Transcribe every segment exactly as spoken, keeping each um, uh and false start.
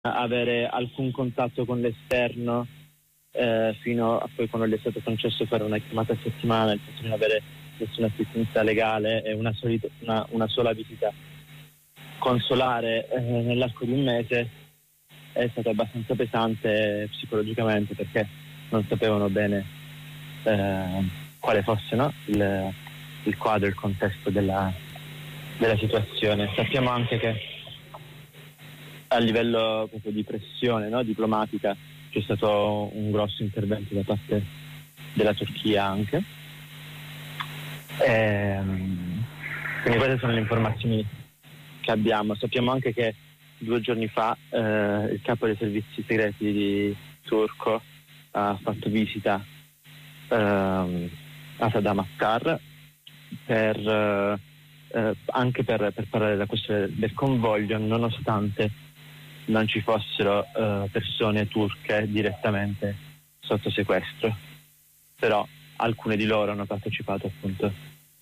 avere alcun contatto con l'esterno eh, fino a poi quando gli è stato concesso fare una chiamata a settimana, il fatto di non avere nessuna assistenza legale e una, solita, una, una sola visita consolare eh, nell'arco di un mese è stato abbastanza pesante psicologicamente, perché non sapevano bene eh, quale fosse, no? il, il quadro, il contesto della, della situazione. Sappiamo anche che a livello proprio di pressione, no? diplomatica, c'è stato un grosso intervento da parte della Turchia anche. E, quindi queste sono le informazioni che abbiamo. Sappiamo anche che due giorni fa eh, il capo dei servizi segreti di turco ha fatto visita eh, a Saddam Askar per, eh, anche per, per parlare della questione del convoglio, nonostante non ci fossero eh, persone turche direttamente sotto sequestro. Però alcune di loro hanno partecipato appunto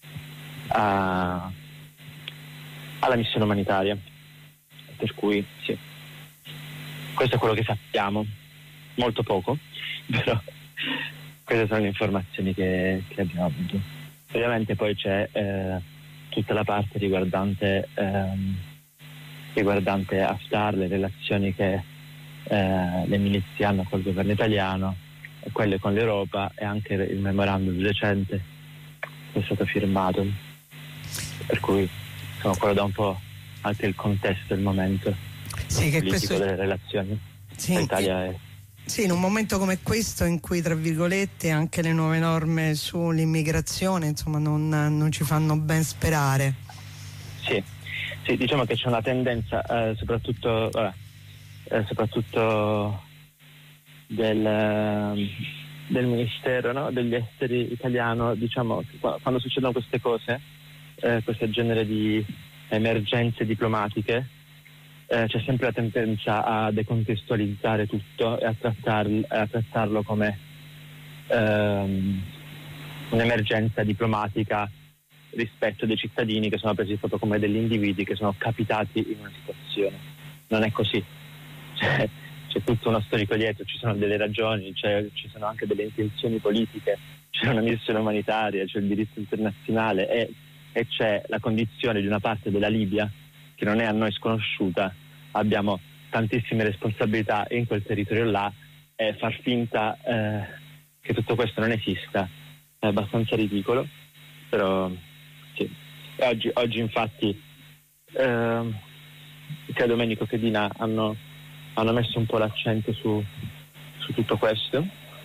a, alla missione umanitaria, per cui sì, questo è quello che sappiamo, molto poco, però queste sono le informazioni che, che abbiamo avuto. Ovviamente poi c'è eh, tutta la parte riguardante ehm, riguardante Haftar, le relazioni che eh, le milizie hanno col governo italiano e quelle con l'Europa, e anche il memorandum recente che è stato firmato, per cui insomma quello dà un po' anche il contesto, il momento sì, che politico questo... delle relazioni sì, tra Italia e... Sì, in un momento come questo in cui tra virgolette anche le nuove norme sull'immigrazione insomma non, non ci fanno ben sperare. Sì, sì, diciamo che c'è una tendenza eh, soprattutto vabbè, eh, soprattutto del, eh, del Ministero, no? degli Esteri italiano, diciamo che quando succedono queste cose, eh, questo genere di emergenze diplomatiche, eh, c'è sempre la tendenza a decontestualizzare tutto e a, trattar, a trattarlo come ehm, un'emergenza diplomatica rispetto dei cittadini che sono presi proprio come degli individui che sono capitati in una situazione. Non è così, c'è, c'è tutto uno storico dietro, ci sono delle ragioni, c'è, ci sono anche delle intenzioni politiche, c'è una missione umanitaria, c'è il diritto internazionale e, e c'è la condizione di una parte della Libia che non è a noi sconosciuta. Abbiamo tantissime responsabilità in quel territorio là, e far finta eh, che tutto questo non esista è abbastanza ridicolo, però sì. E oggi, oggi infatti eh, sia Domenico che Dina hanno, hanno messo un po' l'accento su, su tutto questo.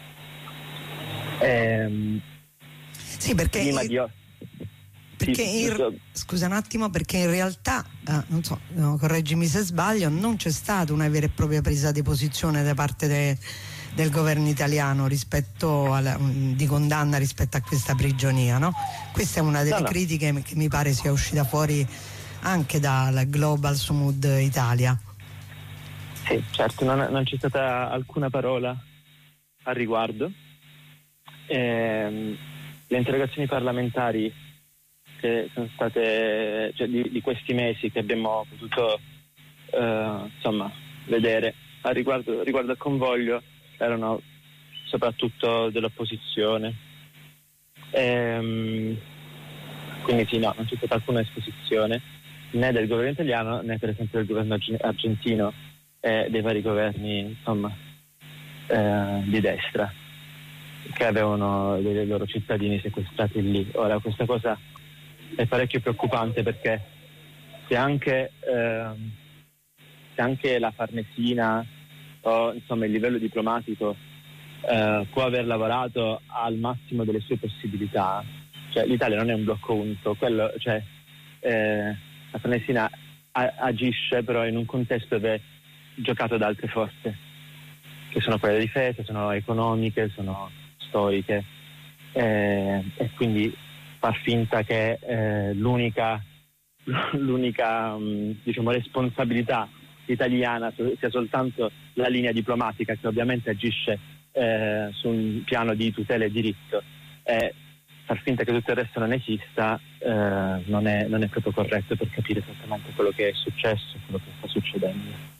E, sì, perché prima io... di... Perché sì, in, scusa un attimo, perché in realtà, eh, non so, no, correggimi se sbaglio, non c'è stata una vera e propria presa di posizione da parte de, del governo italiano rispetto alla, di condanna rispetto a questa prigionia, no? Questa è una delle no, no. critiche che mi pare sia uscita fuori anche dal Global Sumud Italia. Sì, certo, non, non c'è stata alcuna parola al riguardo. Eh, le interrogazioni parlamentari che sono state, cioè, di, di questi mesi che abbiamo potuto eh, insomma vedere a riguardo, riguardo al convoglio erano soprattutto dell'opposizione, e, quindi sì, no, non c'è stata alcuna esposizione né del governo italiano né per esempio del governo argentino e dei vari governi insomma eh, di destra che avevano dei loro cittadini sequestrati lì. Ora questa cosa è parecchio preoccupante, perché se anche, eh, se anche la Farnesina o insomma il livello diplomatico eh, può aver lavorato al massimo delle sue possibilità, cioè l'Italia non è un blocco unico, quello, cioè, eh, la Farnesina a- agisce però in un contesto dove è giocato da altre forze, che sono quelle della difesa, sono economiche, sono storiche, eh, e quindi far finta che eh, l'unica, l'unica mh, diciamo, responsabilità italiana sia soltanto la linea diplomatica, che ovviamente agisce eh, su un piano di tutela e diritto, e far finta che tutto il resto non esista eh, non è, non è proprio corretto per capire esattamente quello che è successo, quello che sta succedendo.